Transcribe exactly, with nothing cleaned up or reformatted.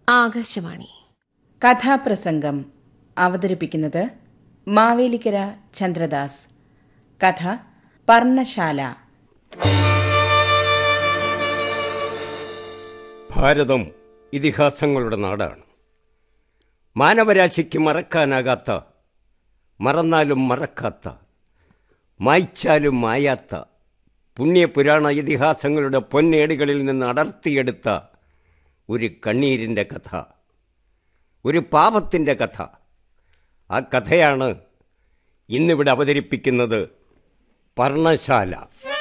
ആകാശവാണി. കഥാപ്രസംഗം അവതരിപ്പിക്കുന്നത് മാവേലിക്കര ചന്ദ്രദാസ്. കഥ പർണശാല. ഭാരതം ഇതിഹാസങ്ങളുടെ നാടാണ്. മാനവരാശിക്ക് മറക്കാനാകാത്ത, മറന്നാലും മറക്കാത്ത, മായ്ച്ചാലും മായാത്ത പുണ്യപുരാണ ഇതിഹാസങ്ങളുടെ പൊന്നേടുകളിൽ നിന്ന് അടർത്തിയെടുത്ത ഒരു കണ്ണീരിൻ്റെ കഥ, ഒരു പാപത്തിൻ്റെ കഥ. ആ കഥയാണ് ഇന്നിവിടെ അവതരിപ്പിക്കുന്നത് പർണശാല.